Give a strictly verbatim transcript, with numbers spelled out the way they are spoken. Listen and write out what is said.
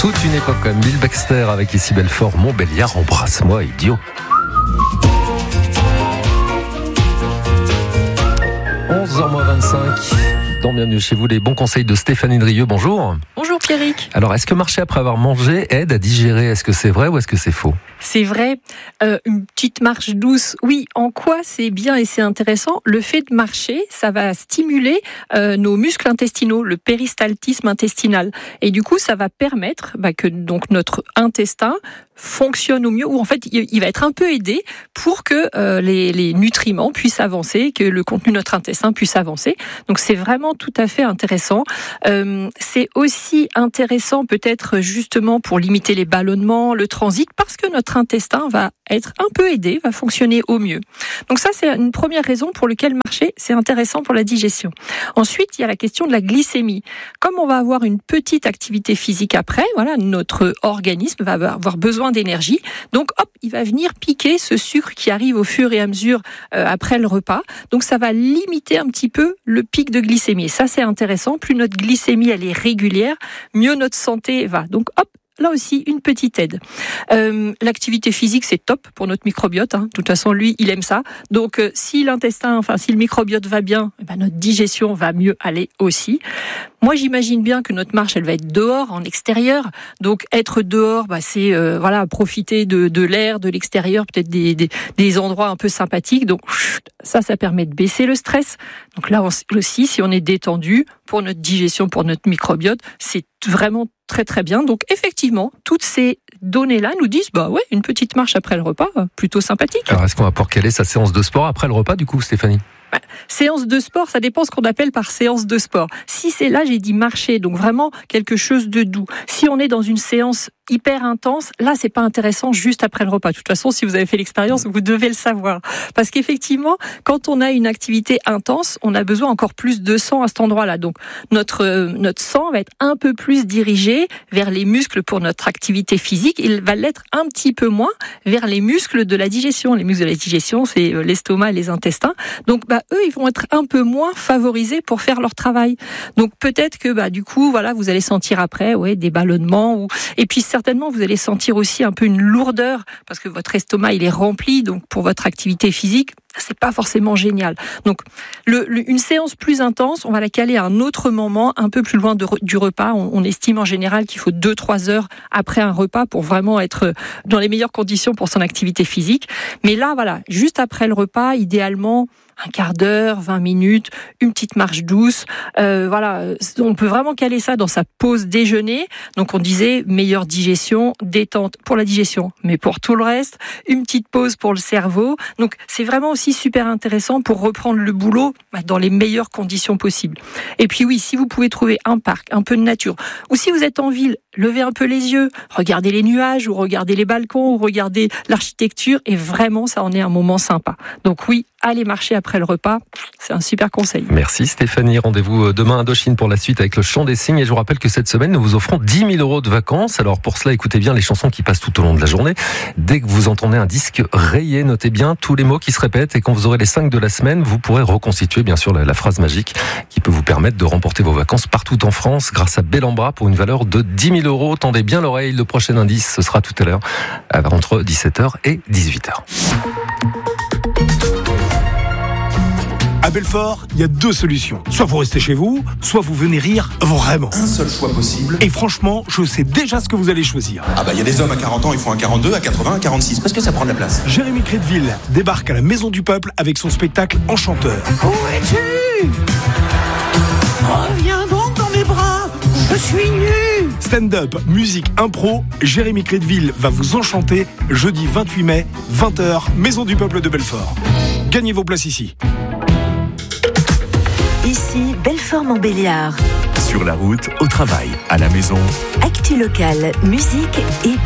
Toute une époque quand même. Bill Baxter avec ici Belfort, Montbéliard, embrasse-moi idiot. onze heures moins vingt-cinq. Dans Bienvenue chez vous, les bons conseils de Stéphanie Drieux. Bonjour. Bonjour Pierrick. Alors, est-ce que marcher après avoir mangé aide à digérer ? Est-ce que c'est vrai ou est-ce que c'est faux ? C'est vrai, euh, une petite marche douce, oui, en quoi c'est bien et c'est intéressant ? Le fait de marcher, ça va stimuler euh, nos muscles intestinaux, le péristaltisme intestinal. Et du coup, ça va permettre bah, que donc, notre intestin fonctionne au mieux, ou en fait, il va être un peu aidé pour que euh, les, les nutriments puissent avancer, que le contenu de notre intestin puisse avancer. Donc, c'est vraiment tout à fait intéressant. Euh, c'est aussi intéressant peut-être justement pour limiter les ballonnements, le transit, parce que notre intestin va être un peu aidé, va fonctionner au mieux. Donc ça, c'est une première raison pour laquelle marcher, c'est intéressant pour la digestion. Ensuite, il y a la question de la glycémie. Comme on va avoir une petite activité physique après, voilà, notre organisme va avoir besoin d'énergie. Donc, hop, il va venir piquer ce sucre qui arrive au fur et à mesure euh, après le repas. Donc, ça va limiter un petit peu le pic de glycémie. Et ça, c'est intéressant. Plus notre glycémie, elle est régulière, mieux notre santé va. Donc, hop, là aussi, une petite aide. Euh, l'activité physique, c'est top pour notre microbiote. Hein. De toute façon, lui, il aime ça. Donc, euh, si l'intestin, enfin, si le microbiote va bien, eh ben, notre digestion va mieux aller aussi. Moi, j'imagine bien que notre marche, elle va être dehors, en extérieur. Donc, être dehors, bah, c'est euh, voilà, profiter de, de l'air, de l'extérieur, peut-être des, des, des endroits un peu sympathiques. Donc, ça, ça permet de baisser le stress. Donc là aussi, si on est détendu, pour notre digestion, pour notre microbiote, c'est vraiment très très bien. Donc effectivement, toutes ces données-là nous disent, bah ouais, une petite marche après le repas, plutôt sympathique. Alors, est-ce qu'on va pouvoir caler sa séance de sport après le repas, du coup, Stéphanie ? Bah, séance de sport, ça dépend ce qu'on appelle par séance de sport. Si c'est là, j'ai dit marcher, donc vraiment quelque chose de doux. Si on est dans une séance hyper intense, là, c'est pas intéressant juste après le repas. De toute façon, si vous avez fait l'expérience, vous devez le savoir. Parce qu'effectivement, quand on a une activité intense, on a besoin encore plus de sang à cet endroit-là. Donc, notre, euh, notre sang va être un peu plus dirigé vers les muscles pour notre activité physique. Il va l'être un petit peu moins vers les muscles de la digestion. Les muscles de la digestion, c'est l'estomac et les intestins. Donc, bah, eux, ils vont être un peu moins favorisés pour faire leur travail. Donc, peut-être que, bah, du coup, voilà, vous allez sentir après, ouais, des ballonnements ou, et puis, certainement, vous allez sentir aussi un peu une lourdeur parce que votre estomac, il est rempli. Donc, pour votre activité physique, c'est pas forcément génial. Donc, le, le, une séance plus intense, on va la caler à un autre moment, un peu plus loin de, du repas. On, on estime en général qu'il faut deux trois heures après un repas pour vraiment être dans les meilleures conditions pour son activité physique. Mais là, voilà, juste après le repas, idéalement, un quart d'heure, vingt minutes, une petite marche douce. Euh, voilà, on peut vraiment caler ça dans sa pause déjeuner. Donc, on disait meilleure digestion, détente pour la digestion, mais pour tout le reste, une petite pause pour le cerveau. Donc, c'est vraiment aussi super intéressant pour reprendre le boulot dans les meilleures conditions possibles. Et puis oui, si vous pouvez trouver un parc, un peu de nature, ou si vous êtes en ville, levez un peu les yeux, regardez les nuages, ou regardez les balcons, ou regardez l'architecture, et vraiment, ça en est un moment sympa. Donc oui, allez marcher après le repas, c'est un super conseil. Merci Stéphanie, rendez-vous demain à Indochine pour la suite avec le chant des signes, et je vous rappelle que cette semaine, nous vous offrons dix mille euros de vacances. Alors pour cela, écoutez bien les chansons qui passent tout au long de la journée. Dès que vous entendez un disque rayé, notez bien tous les mots qui se répètent, et quand vous aurez les cinq de la semaine, vous pourrez reconstituer bien sûr la, la phrase magique qui peut vous permettre de remporter vos vacances partout en France grâce à Bellambra pour une valeur de dix mille euros. Tendez bien l'oreille, le prochain indice, ce sera tout à l'heure entre dix-sept heures et dix-huit heures. À Belfort, il y a deux solutions. Soit vous restez chez vous, soit vous venez rire vraiment. Un seul choix possible. Et franchement, je sais déjà ce que vous allez choisir. Ah bah il y a des hommes à quarante ans, ils font un quarante-deux, à quatre-vingts, un quarante-six. Parce que ça prend de la place. Jérémy Crédville débarque à la Maison du Peuple avec son spectacle Enchanteur. Où es-tu ? Reviens donc dans mes bras, je suis nu. Stand-up, musique, impro, Jérémy Crédville va vous enchanter jeudi vingt-huit mai, vingt heures, Maison du Peuple de Belfort. Gagnez vos places ici. Ici, Belfort-Montbéliard. Sur la route, au travail, à la maison. Actu locale, musique et